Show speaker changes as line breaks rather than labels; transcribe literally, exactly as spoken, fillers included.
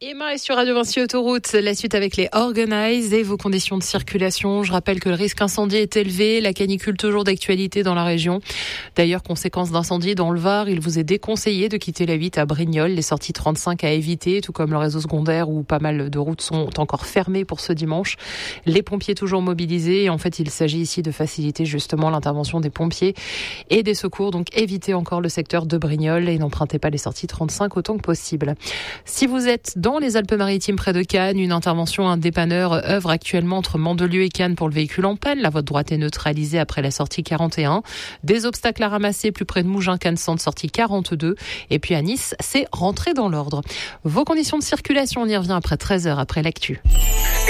Emma est sur Radio Vinci Autoroute, la suite avec les Organize et vos conditions de circulation. Je rappelle que le risque incendie est élevé, la canicule toujours d'actualité dans la région. D'ailleurs, conséquence d'incendie dans le Var, il vous est déconseillé de quitter la huit à Brignoles. Les sorties trente-cinq à éviter, tout comme le réseau secondaire où pas mal de routes sont encore fermées pour ce dimanche. Les pompiers toujours mobilisés et en fait, il s'agit ici de faciliter justement l'intervention des pompiers et des secours. Donc, évitez encore le secteur de Brignoles et n'empruntez pas les sorties trente-cinq autant que possible. Si vous êtes dans Dans les Alpes-Maritimes près de Cannes, une intervention, un dépanneur œuvre actuellement entre Mandelieu et Cannes pour le véhicule en panne. La voie de droite est neutralisée après la sortie quarante et un. Des obstacles à ramasser plus près de Mougins, Cannes Centre, sortie quarante-deux. Et puis à Nice, c'est rentré dans l'ordre. Vos conditions de circulation, on y revient après treize heures, après l'actu.